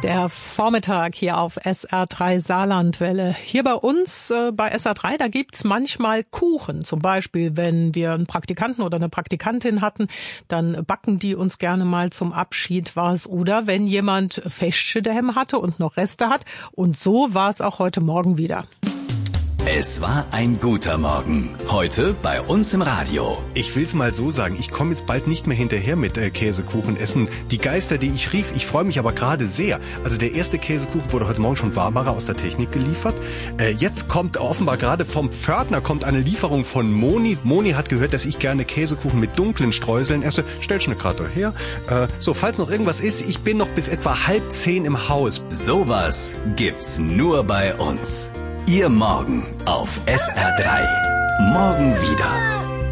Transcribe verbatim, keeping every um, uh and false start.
Der Vormittag hier auf S R drei Saarlandwelle. Hier bei uns äh, bei S R drei, da gibt's manchmal Kuchen. Zum Beispiel, wenn wir einen Praktikanten oder eine Praktikantin hatten, dann backen die uns gerne mal zum Abschied was. Oder wenn jemand Festche daheim hatte und noch Reste hat. Und so war es auch heute Morgen wieder. Es war ein guter Morgen. Heute bei uns im Radio. Ich will's mal so sagen, ich komme jetzt bald nicht mehr hinterher mit äh, Käsekuchen essen. Die Geister, die ich rief, ich freue mich aber gerade sehr. Also der erste Käsekuchen wurde heute Morgen schon warmer aus der Technik geliefert. Äh, jetzt kommt offenbar gerade vom Pförtner kommt eine Lieferung von Moni. Moni hat gehört, dass ich gerne Käsekuchen mit dunklen Streuseln esse. Stell schon gerade her. Äh, so, falls noch irgendwas ist, ich bin noch bis etwa halb zehn im Haus. Sowas gibt's nur bei uns. Ihr Morgen auf S R drei. Morgen wieder.